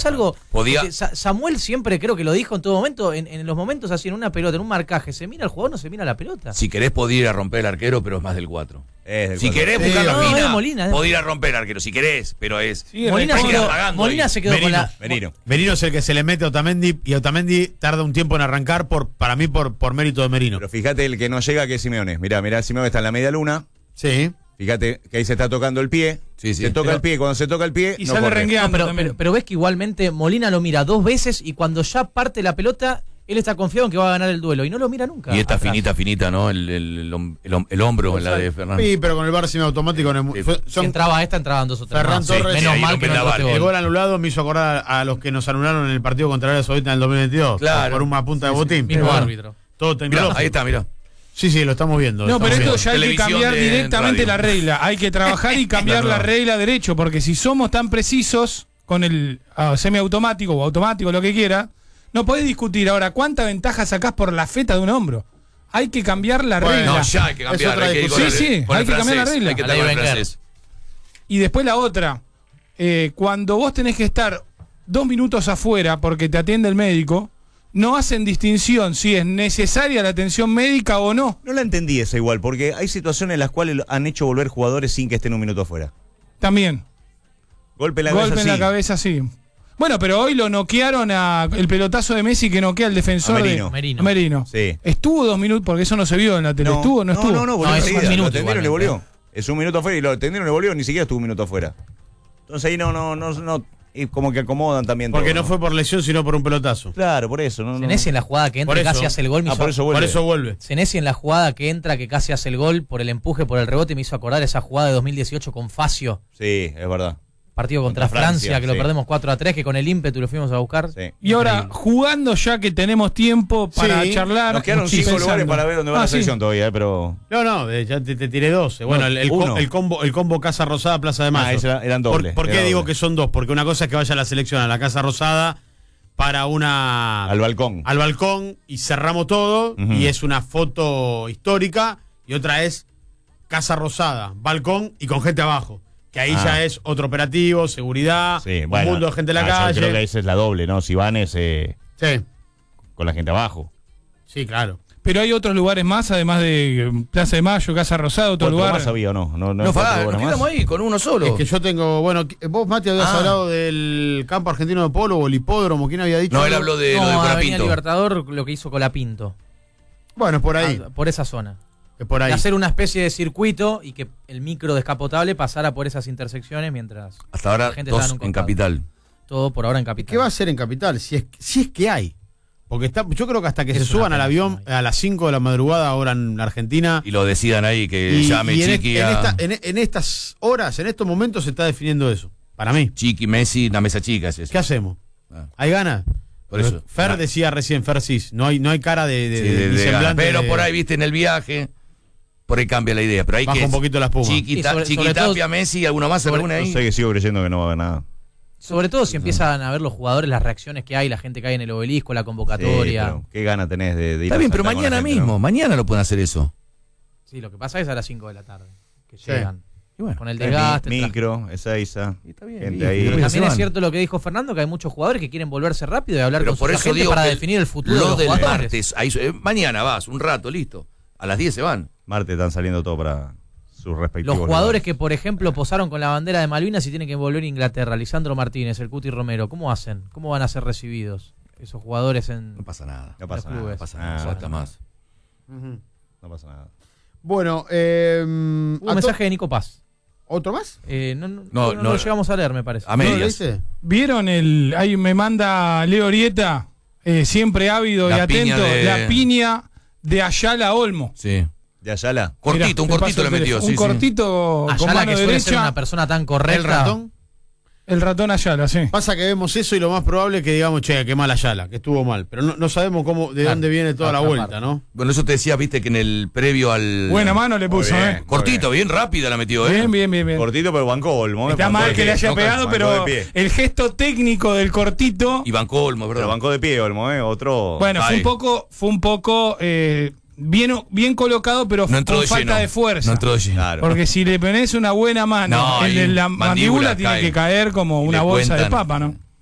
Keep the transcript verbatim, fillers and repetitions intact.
es algo... Podía... Sa Samuel siempre creo que lo dijo en todo momento, en, en los momentos así, en una pelota, en un marcaje, se mira el jugador, no se mira la pelota. Si querés podía ir a romper el arquero, pero es más del cuatro. Es del si cuatro. querés Sí, buscar la no, fina, es Molina, podía ir a romper el arquero, si querés, pero es... Sí, Molina, se quedó, Molina se quedó Merino, con la... Merino. Merino es el que se le mete a Otamendi y Otamendi tarda un tiempo en arrancar por para mí por, por mérito de Merino. Pero fíjate el que no llega, que es Simeone. Mirá, mirá, Simeone está en la media luna. Sí. Fíjate que ahí se está tocando el pie. Sí, sí. Se toca Pero- el pie, cuando se toca el pie, Y no sale corre. rengueando No, pero, también. pero, pero ves que igualmente Molina lo mira dos veces y cuando ya parte la pelota, él está confiado en que va a ganar el duelo y no lo mira nunca. Y esta atrás. finita, finita, ¿no? El, el, el, hom- el hom- el hombro en la de Fernando. Sí, pero con el V A R semiautomático en el- Sí. fue- Si son- entraba esta, entraban dos o tres. Ferran más. Torres, Menos ahí mal lo que no vendaval. entró el este gol gol. anulado me hizo acordar a, a los que nos anularon en el partido contra Arabia Saudita en el dos mil veintidós. Claro. Por una punta de botín. Mismo Pero bueno, árbitro. todo Mirá, tecnológico. ahí está, mirá. Sí, sí, lo estamos viendo. lo No, pero estamos esto ya hay que Televisión cambiar de directamente radio. la regla. Hay que trabajar y cambiar la regla derecho, porque si somos tan precisos con el ah, semiautomático o automático, lo que quiera, no podés discutir ahora cuánta ventaja sacás por la feta de un hombro. Hay que cambiar la Bueno, regla. No, ya hay que Es cambiar. otra Hay que ir con discusión. el- Sí, sí, con hay el que cambiar la francés, regla. Hay que La estar ley con el Wenger. francés. Y después la otra, eh, cuando vos tenés que estar dos minutos afuera porque te atiende el médico, no hacen distinción si es necesaria la atención médica o no. No la entendí esa igual, porque hay situaciones en las cuales han hecho volver jugadores sin que estén un minuto afuera. También. Golpe en la Golpe cabeza, en la sí. cabeza, sí. Bueno, pero hoy lo noquearon a el pelotazo de Messi que noquea al defensor A Merino. de Merino. a Merino. Sí. Estuvo dos minutos, porque eso no se vio en la tele. ¿Estuvo o no estuvo? No, no, volvió No, es un enseguida. minuto Lo atendieron y igualmente. volvió. Es un minuto afuera y lo atendieron y volvió, ni siquiera estuvo un minuto afuera. Entonces ahí no, no, no, no, y como que acomodan también Porque todo, no fue por lesión, sino por un pelotazo. Claro, por eso. No, no. Senesi en la jugada que entra Por y casi eso. hace el gol me Ah, hizo... por eso vuelve. Por eso vuelve. Senesi en la jugada que entra, que casi hace el gol por el empuje, por el rebote, me hizo acordar esa jugada de dos mil dieciocho con Facio, Sí, es verdad. partido contra, Contra Francia, Francia, que lo sí. perdemos cuatro a tres, que con el ímpetu lo fuimos a buscar. Sí. Y ahora, Increíble. jugando ya que tenemos tiempo para Sí. charlar. Nos quedaron y cinco pensando. lugares para ver dónde va Ah, la sí. selección todavía, eh, pero. No, no, eh, ya te, te tiré doce. Bueno, el, el, co- Uno. el combo, el combo Casa Rosada, Plaza de Mayo. Ah, ese era- eran ¿Por, dobles, ¿por qué era digo doble. que son dos? Porque una cosa es que vaya la selección a la Casa Rosada para una... Al balcón. al balcón y cerramos todo Ujú. y es una foto histórica, y otra es Casa Rosada, balcón y con gente abajo. Que ahí Ah. ya es otro operativo, seguridad, Sí, bueno. un mundo de gente en la Ah, yo calle. creo que esa es la doble, ¿no? Si van es eh, Sí, con la gente abajo. sí, claro. Pero hay otros lugares más, además de eh, Plaza de Mayo, Casa Rosada, otro ¿Cuánto lugar. más había o no? No, no, No, cuatro pará, nos lugares más. quedamos ahí con uno solo. Es que yo tengo, bueno, vos, Mati, habías Ah. hablado del campo argentino de polo o el hipódromo, ¿quién había dicho? No, él algo? habló de no, lo de Avenida Colapinto. Libertador, lo que hizo Colapinto. Bueno, es por ahí, Ah, por esa zona. es por ahí. De hacer una especie de circuito y que el micro descapotable pasara por esas intersecciones mientras Hasta ahora, la gente estaba dos en un en costado. Capital. Todo por ahora en Capital. ¿Qué va a hacer en Capital? Si es, si es que hay. Porque está, yo creo que hasta que Es se una suban al pena, avión no hay. a las cinco de la madrugada, ahora en Argentina. Y lo decidan ahí, que llame y en, Chiqui en a... esta- en- en estas horas, en estos momentos se está definiendo eso. Para mí. Chiqui, Messi, una mesa chica es eso. ¿Qué hacemos? Ah. ¿Hay ganas? Por eso. Fer Ah. decía recién, Fer Cis, no hay, no hay cara de, de, Sí, de- de- ni de ganas. semblante Pero de- por ahí, viste, en el viaje, por ahí cambia la idea. Pero hay Baja que un poquito la espuma. Chiqui, Y Ta- sobre- Chiqui sobre todo- Tapia, Messi, alguno más se sobre- reúne No ahí. sé, que sigo creyendo que no va a haber nada. Sobre todo si empiezan a ver los jugadores, las reacciones que hay, la gente que hay en el obelisco, la Sí, convocatoria. pero ¿qué gana tenés de, de ir Está a bien, pero saltar con la mañana gente, mismo, no? mañana lo pueden hacer eso. Sí, lo que pasa es a las cinco de la tarde, que Sí. llegan. Y bueno, Con el Es desgaste. mi- tra- micro, Ezeiza, Y está bien, gente y- ahí. y Pero después se también es van. cierto lo que dijo Fernando, que hay muchos jugadores que quieren volverse rápido y hablar Pero con por sus eso agentes digo para que definir el futuro de lo los del jugadores. martes, ahí, eh, mañana vas, un rato, listo. A las diez se van. Marte están saliendo todo para sus respectivos Los jugadores lugares. que, por ejemplo, posaron con la bandera de Malvinas y tienen que volver a Inglaterra, Lisandro Martínez, el Cuti Romero, ¿cómo hacen? ¿Cómo van a ser recibidos esos jugadores en No pasa nada. No pasa los nada. clubes? No pasa Ah, nada, suelta más. Ujú. No pasa nada. Bueno, eh, Hubo a un to- mensaje de Nico Paz. ¿Otro más? Eh, no, no, No, no, no. lo llegamos a leer, me parece. A ¿No lo medias. leíste? ¿Vieron el. Ahí me manda Leo Orieta, eh, siempre ávido y La piña atento, de- la piña de Ayala Olmo. Sí. ¿De Ayala? Cortito, Mirá, un te cortito paso le el metió. teléfono. Sí, un sí. cortito con Ayala, mano que suele ser derecha. una persona tan correcta. ¿El ratón? El ratón Ayala, sí. Pasa que vemos eso y lo más probable es que digamos, che, qué mal Ayala, que estuvo mal. Pero no, no sabemos cómo, de Claro, dónde viene toda la la otra vuelta, parte. ¿no? Bueno, eso te decía, viste, que en el previo al... Buena mano le puso, bien. ¿eh? Cortito, bien rápida la metió, ¿eh? Bien, bien, bien, bien. Cortito, pero bancó Olmo. ¿eh? Está Bancó mal de que le pie. haya No, pegado, bancó pero de pie. el gesto técnico del cortito. Y Banco Olmo, Pero ¿verdad? bancó de pie Olmo, ¿eh? Otro. Bueno, fue Ahí. un poco, fue un poco eh, bien, bien colocado, pero No entró con de falta lleno. de fuerza. No entró de lleno. Claro. Porque si le pones una buena mano No, en y la mandíbula mandíbula, tiene cae. que caer como Y una le bolsa de cuentan. papa, ¿no?